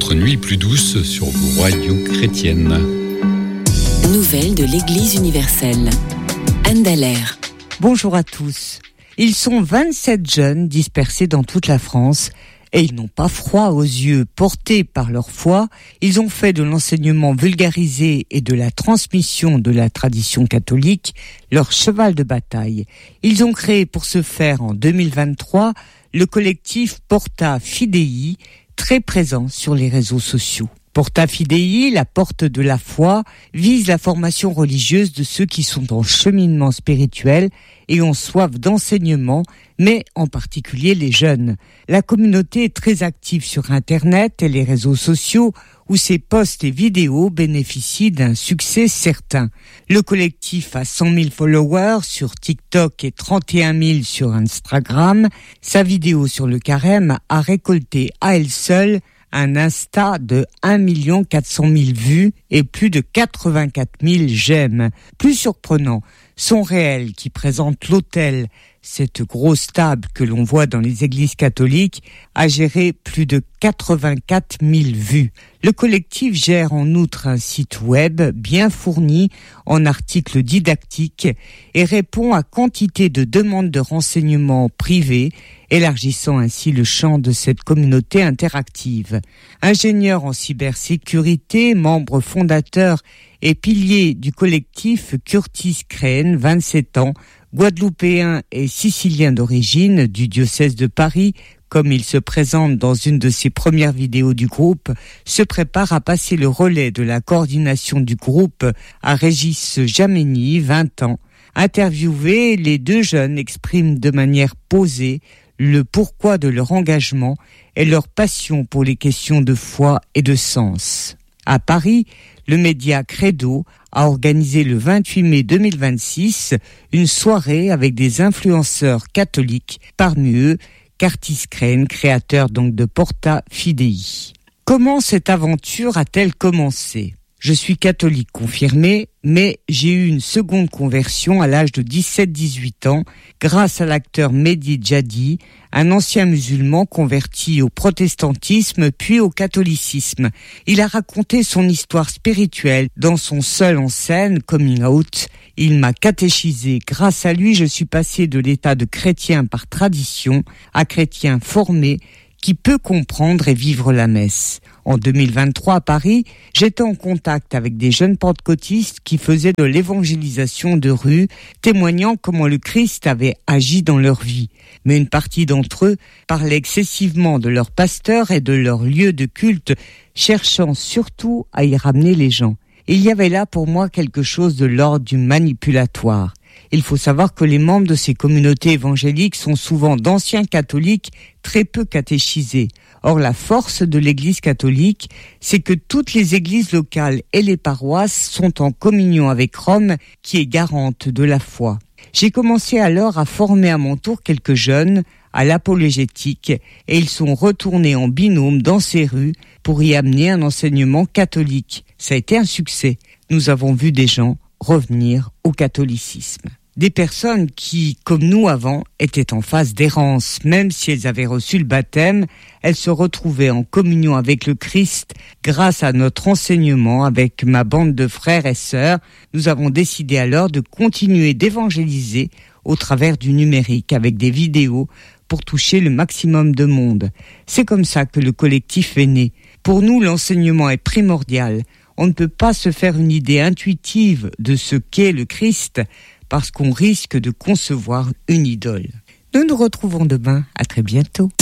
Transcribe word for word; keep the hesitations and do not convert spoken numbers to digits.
votre nuit plus douce sur vos radios chrétiennes. Nouvelles de l'Église universelle. Anne Dallaire. Bonjour à tous. Ils sont vingt-sept jeunes dispersés dans toute la France et ils n'ont pas froid aux yeux. Portés par leur foi, ils ont fait de l'enseignement vulgarisé et de la transmission de la tradition catholique leur cheval de bataille. Ils ont créé pour ce faire en deux mille vingt-trois le collectif Porta Fidei, très présent sur les réseaux sociaux. Porta Fidei, la porte de la foi, vise la formation religieuse de ceux qui sont en cheminement spirituel et ont soif d'enseignement, mais en particulier les jeunes. La communauté est très active sur Internet et les réseaux sociaux, où ses posts et vidéos bénéficient d'un succès certain. Le collectif a cent mille followers sur TikTok et trente et un mille sur Instagram. Sa vidéo sur le carême a récolté à elle seule un Insta de un million quatre cent mille vues et plus de quatre-vingt-quatre mille j'aime. Plus surprenant, son réel qui présente l'autel, cette grosse table que l'on voit dans les églises catholiques, a géré plus de quatre-vingt-quatre mille vues. Le collectif gère en outre un site web bien fourni en articles didactiques et répond à quantité de demandes de renseignements privés, élargissant ainsi le champ de cette communauté interactive. Ingénieur en cybersécurité, membre fondateur et pilier du collectif, Curtis Crane, vingt-sept ans, guadeloupéen et sicilien d'origine du diocèse de Paris, comme il se présente dans une de ses premières vidéos du groupe, se prépare à passer le relais de la coordination du groupe à Régis Jameni, vingt ans. Interviewés, les deux jeunes expriment de manière posée le pourquoi de leur engagement et leur passion pour les questions de foi et de sens. À Paris, le média Credo a organisé le vingt-huit mai deux mille vingt-six une soirée avec des influenceurs catholiques, parmi eux Curtis Crane, créateur donc de Porta Fidei. Comment cette aventure a-t-elle commencé ? Je suis catholique confirmé, mais j'ai eu une seconde conversion à l'âge de dix-sept dix-huit ans grâce à l'acteur Mehdi Jadi, un ancien musulman converti au protestantisme puis au catholicisme. Il a raconté son histoire spirituelle dans son seul en scène coming out. Il m'a catéchisé. Grâce à lui, je suis passé de l'état de chrétien par tradition à chrétien formé qui peut comprendre et vivre la messe. En deux mille vingt-trois à Paris, j'étais en contact avec des jeunes pentecôtistes qui faisaient de l'évangélisation de rue, témoignant comment le Christ avait agi dans leur vie. Mais une partie d'entre eux parlait excessivement de leur pasteur et de leur lieu de culte, cherchant surtout à y ramener les gens. Il y avait là pour moi quelque chose de l'ordre du manipulatoire. Il faut savoir que les membres de ces communautés évangéliques sont souvent d'anciens catholiques très peu catéchisés. Or, la force de l'Église catholique, c'est que toutes les églises locales et les paroisses sont en communion avec Rome, qui est garante de la foi. J'ai commencé alors à former à mon tour quelques jeunes à l'apologétique et ils sont retournés en binôme dans ces rues pour y amener un enseignement catholique. Ça a été un succès. Nous avons vu des gens revenir au catholicisme. Des personnes qui, comme nous avant, étaient en phase d'errance. Même si elles avaient reçu le baptême, elles se retrouvaient en communion avec le Christ grâce à notre enseignement avec ma bande de frères et sœurs. Nous avons décidé alors de continuer d'évangéliser au travers du numérique avec des vidéos pour toucher le maximum de monde. C'est comme ça que le collectif est né. Pour nous, l'enseignement est primordial. On ne peut pas se faire une idée intuitive de ce qu'est le Christ parce qu'on risque de concevoir une idole. Nous nous retrouvons demain. À très bientôt.